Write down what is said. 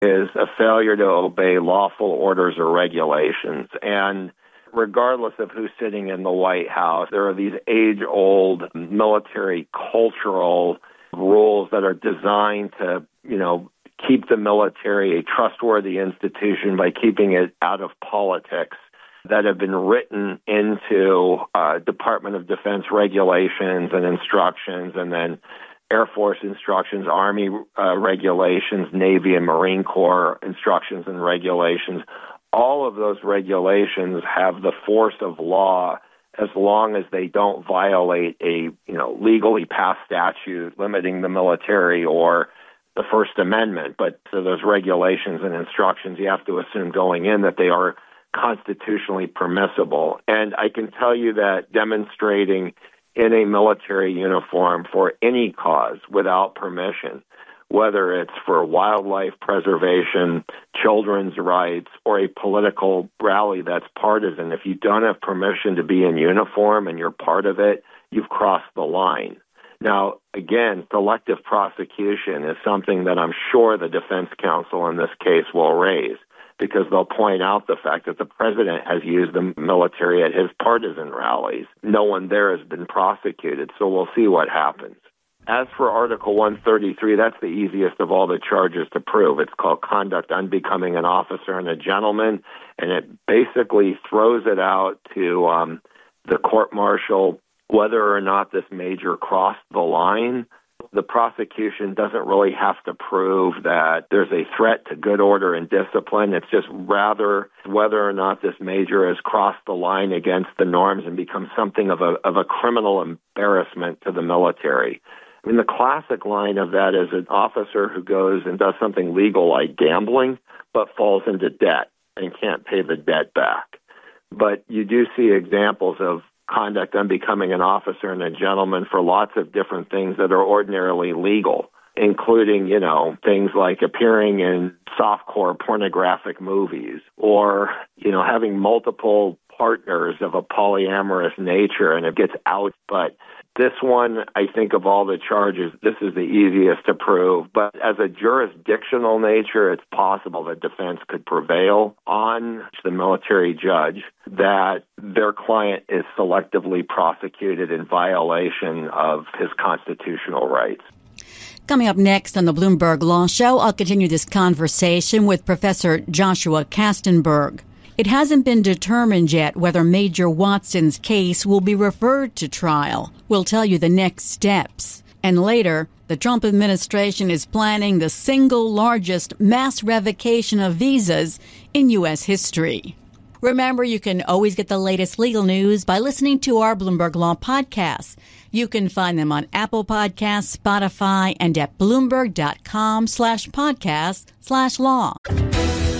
is a failure to obey lawful orders or regulations. And regardless of who's sitting in the White House, there are these age-old military cultural rules that are designed to, keep the military a trustworthy institution by keeping it out of politics, that have been written into Department of Defense regulations and instructions, and then Air Force instructions, Army regulations, Navy and Marine Corps instructions and regulations. All of those regulations have the force of law as long as they don't violate a legally passed statute limiting the military or the First Amendment. But so those regulations and instructions, you have to assume going in that they are constitutionally permissible. And I can tell you that demonstrating in a military uniform for any cause without permission, whether it's for wildlife preservation, children's rights, or a political rally that's partisan, if you don't have permission to be in uniform and you're part of it, you've crossed the line. Now, again, selective prosecution is something that I'm sure the defense counsel in this case will raise, because they'll point out the fact that the president has used the military at his partisan rallies. No one there has been prosecuted, so we'll see what happens. As for Article 133, that's the easiest of all the charges to prove. It's called conduct unbecoming an officer and a gentleman, and it basically throws it out to the court-martial whether or not this major crossed the line. The prosecution doesn't really have to prove that there's a threat to good order and discipline. It's just rather whether or not this major has crossed the line against the norms and become something of a criminal embarrassment to the military. I mean, the classic line of that is an officer who goes and does something legal like gambling, but falls into debt and can't pay the debt back. But you do see examples of conduct unbecoming an officer and a gentleman for lots of different things that are ordinarily legal, including, things like appearing in softcore pornographic movies or, having multiple partners of a polyamorous nature, and it gets out. But this one, I think of all the charges, this is the easiest to prove. But as a jurisdictional nature, it's possible that defense could prevail on the military judge that their client is selectively prosecuted in violation of his constitutional rights. Coming up next on the Bloomberg Law Show, I'll continue this conversation with Professor Joshua Kastenberg. It hasn't been determined yet whether Major Watson's case will be referred to trial. We'll tell you the next steps. And later, the Trump administration is planning the single largest mass revocation of visas in U.S. history. Remember, you can always get the latest legal news by listening to our Bloomberg Law podcasts. You can find them on Apple Podcasts, Spotify, and at Bloomberg.com/podcast/law.